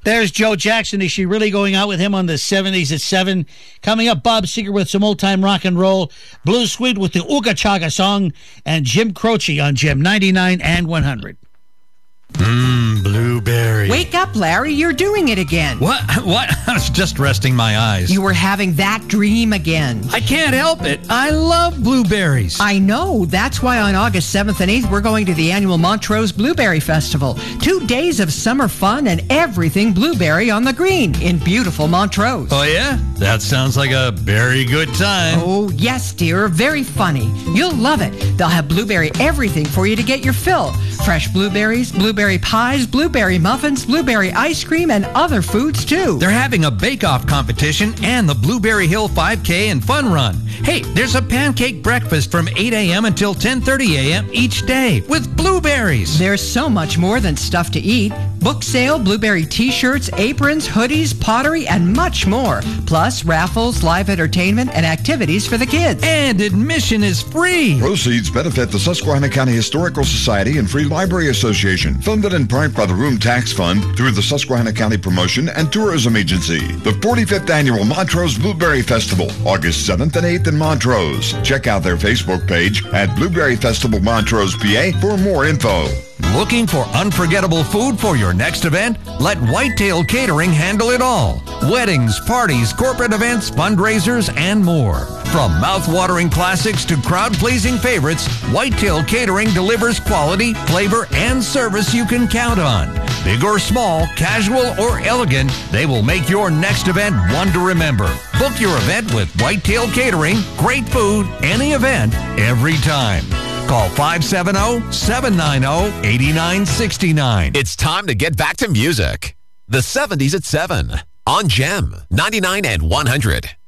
There's Joe Jackson. Is she really going out with him on the 70s at 7? Coming up, Bob Seger with some old-time rock and roll. Blue Sweet with the Ooga Chaga song. And Jim Croce on Jim 99 and 100. Blueberry. Wake up, Larry. You're doing it again. What? I was just resting my eyes. You were having that dream again. I can't help it. I love blueberries. I know. That's why on August 7th and 8th, we're going to the annual Montrose Blueberry Festival. 2 days of summer fun and everything blueberry on the green in beautiful Montrose. Oh, yeah? That sounds like a very good time. Oh, yes, dear. Very funny. You'll love it. They'll have blueberry everything for you to get your fill. Fresh blueberries, blueberry pies, blueberry muffins, blueberry ice cream, and other foods, too. They're having a bake-off competition and the Blueberry Hill 5K and Fun Run. Hey, there's a pancake breakfast from 8 a.m. until 10:30 a.m. each day with blueberries. There's so much more than stuff to eat. Book sale, blueberry t-shirts, aprons, hoodies, pottery, and much more. Plus, raffles, live entertainment, and activities for the kids. And admission is free. Proceeds benefit the Susquehanna County Historical Society and Free Library Association, funded in part by the Room Tax Fund through the Susquehanna County Promotion and Tourism Agency. The 45th Annual Montrose Blueberry Festival, August 7th and 8th in Montrose. Check out their Facebook page at Blueberry Festival Montrose, PA for more info. Looking for unforgettable food for your next event? Let Whitetail Catering handle it all. Weddings, parties, corporate events, fundraisers, and more. From mouth-watering classics to crowd-pleasing favorites, Whitetail Catering delivers quality, flavor, and service you can count on. Big or small, casual or elegant, they will make your next event one to remember. Book your event with Whitetail Catering. Great food, any event, every time. Call 570-790-8969. It's time to get back to music. The 70s at 7 on Gem 99 and 100.